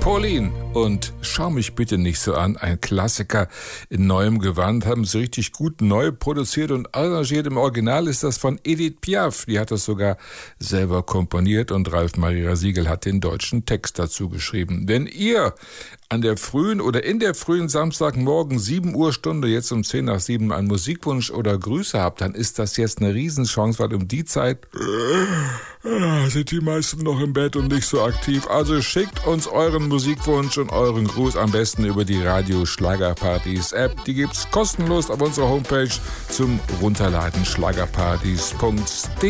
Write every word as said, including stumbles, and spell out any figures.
Pauline und Schau mich bitte nicht so an, ein Klassiker in neuem Gewand, haben sie richtig gut neu produziert und arrangiert. Im Original ist das von Edith Piaf, die hat das sogar selber komponiert und Ralf Maria Siegel hat den deutschen Text dazu geschrieben. Wenn ihr an der frühen oder in der frühen Samstagmorgen sieben Uhr Stunde, jetzt um zehn nach sieben, einen Musikwunsch oder Grüße habt, dann ist das jetzt eine Riesenchance, weil um die Zeit sind die meisten noch im Bett und nicht so aktiv. Also schickt uns euren Musikwunsch und euren Gruß am besten über die Radio Schlagerpartys App. Die gibt's kostenlos auf unserer Homepage zum Runterladen schlagerpartys punkt de.